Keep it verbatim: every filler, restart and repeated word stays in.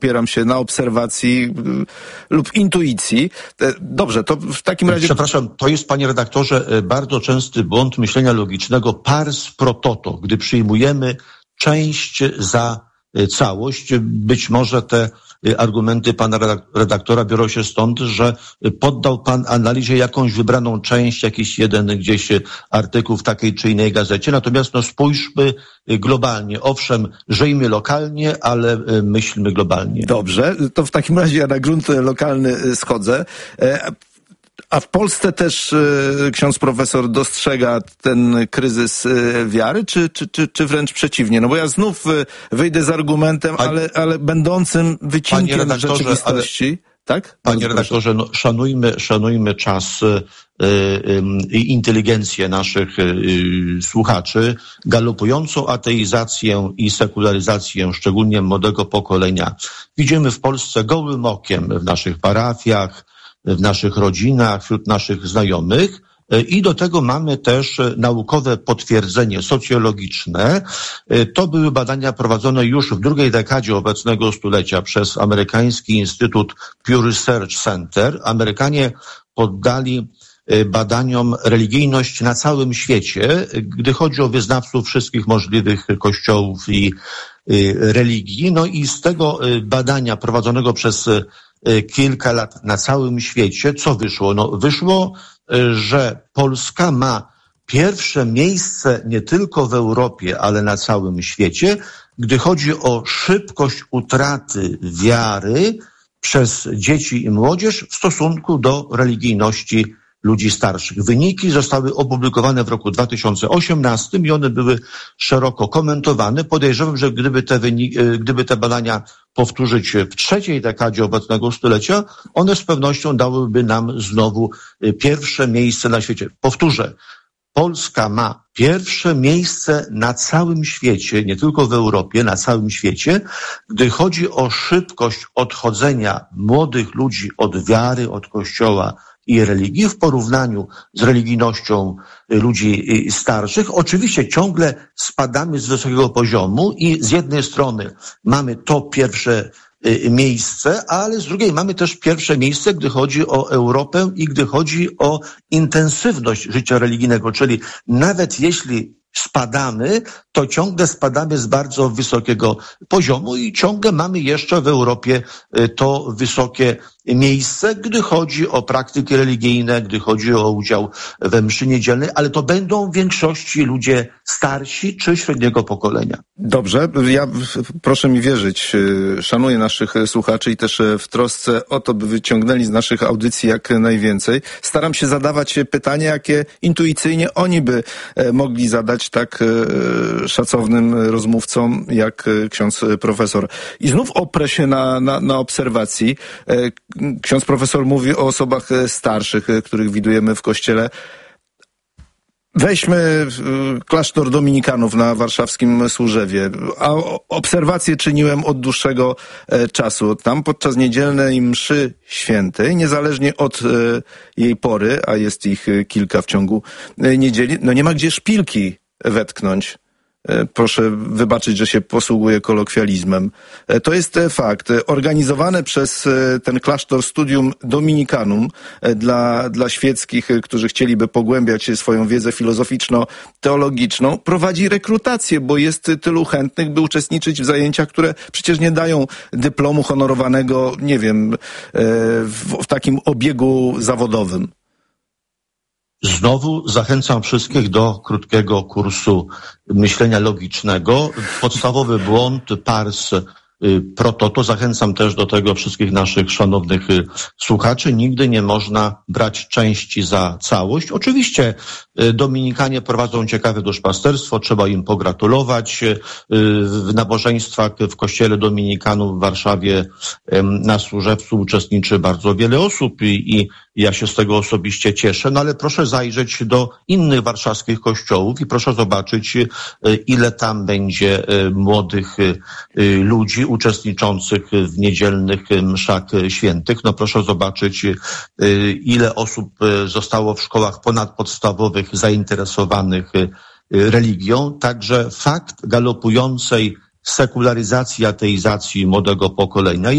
opieram się na obserwacji lub intuicji. Dobrze, to w takim razie... Przepraszam, to jest, panie redaktorze, bardzo częsty błąd myślenia logicznego pars pro toto, gdy przyjmujemy część za całość. Być może te argumenty pana redaktora biorą się stąd, że poddał pan analizie jakąś wybraną część, jakiś jeden gdzieś artykuł w takiej czy innej gazecie. Natomiast no spójrzmy globalnie. Owszem, żyjmy lokalnie, ale myślmy globalnie. Dobrze, to w takim razie ja na grunt lokalny schodzę. A w Polsce też y, ksiądz profesor dostrzega ten kryzys y, wiary, czy, czy, czy, czy wręcz przeciwnie? No bo ja znów y, wyjdę z argumentem, Panie, ale, ale będącym wycinkiem rzeczywistości. Ale, tak? Panie redaktorze, no, szanujmy, szanujmy czas i y, y, inteligencję naszych y, y, słuchaczy. Galopującą ateizację i sekularyzację, szczególnie młodego pokolenia, widzimy w Polsce gołym okiem w naszych parafiach, w naszych rodzinach, wśród naszych znajomych i do tego mamy też naukowe potwierdzenie socjologiczne. To były badania prowadzone już w drugiej dekadzie obecnego stulecia przez amerykański Instytut Pew Research Center. Amerykanie poddali badaniom religijność na całym świecie, gdy chodzi o wyznawców wszystkich możliwych kościołów i religii. No i z tego badania prowadzonego przez kilka lat na całym świecie, co wyszło? No wyszło, że Polska ma pierwsze miejsce nie tylko w Europie, ale na całym świecie, gdy chodzi o szybkość utraty wiary przez dzieci i młodzież w stosunku do religijności ludzi starszych. Wyniki zostały opublikowane w roku dwa tysiące osiemnastym i one były szeroko komentowane. Podejrzewam, że gdyby te, wyniki, gdyby te badania powtórzyć w trzeciej dekadzie obecnego stulecia, one z pewnością dałyby nam znowu pierwsze miejsce na świecie. Powtórzę, Polska ma pierwsze miejsce na całym świecie, nie tylko w Europie, na całym świecie, gdy chodzi o szybkość odchodzenia młodych ludzi od wiary, od Kościoła i religii w porównaniu z religijnością ludzi starszych. Oczywiście ciągle spadamy z wysokiego poziomu i z jednej strony mamy to pierwsze miejsce, ale z drugiej mamy też pierwsze miejsce, gdy chodzi o Europę i gdy chodzi o intensywność życia religijnego, czyli nawet jeśli spadamy, to ciągle spadamy z bardzo wysokiego poziomu i ciągle mamy jeszcze w Europie to wysokie miejsce, gdy chodzi o praktyki religijne, gdy chodzi o udział we mszy niedzielnej, ale to będą w większości ludzie starsi czy średniego pokolenia. Dobrze, ja proszę mi wierzyć, szanuję naszych słuchaczy i też w trosce o to, by wyciągnęli z naszych audycji jak najwięcej. Staram się zadawać pytania, jakie intuicyjnie oni by mogli zadać tak szacownym rozmówcom jak ksiądz profesor. I znów oprę się na, na, na obserwacji. Ksiądz profesor mówi o osobach starszych, których widujemy w kościele. Weźmy klasztor dominikanów na warszawskim Służewie, a obserwacje czyniłem od dłuższego czasu. Tam podczas niedzielnej mszy świętej, niezależnie od jej pory, a jest ich kilka w ciągu niedzieli, no nie ma gdzie szpilki wetknąć. Proszę wybaczyć, że się posługuję kolokwializmem. To jest fakt. Organizowane przez ten klasztor Studium Dominicanum dla, dla świeckich, którzy chcieliby pogłębiać swoją wiedzę filozoficzno-teologiczną, prowadzi rekrutację, bo jest tylu chętnych, by uczestniczyć w zajęciach, które przecież nie dają dyplomu honorowanego, nie wiem, w, w takim obiegu zawodowym. Znowu zachęcam wszystkich do krótkiego kursu myślenia logicznego. Podstawowy błąd, pars pro toto. Zachęcam też do tego wszystkich naszych szanownych słuchaczy. Nigdy nie można brać części za całość. Oczywiście Dominikanie prowadzą ciekawe duszpasterstwo, trzeba im pogratulować. W nabożeństwach w kościele Dominikanów w Warszawie na Służewcu uczestniczy bardzo wiele osób i, i ja się z tego osobiście cieszę, no ale proszę zajrzeć do innych warszawskich kościołów i proszę zobaczyć, ile tam będzie młodych ludzi uczestniczących w niedzielnych mszach świętych. No proszę zobaczyć, ile osób zostało w szkołach ponadpodstawowych zainteresowanych religią. Także fakt galopującej sekularyzacji, ateizacji młodego pokolenia.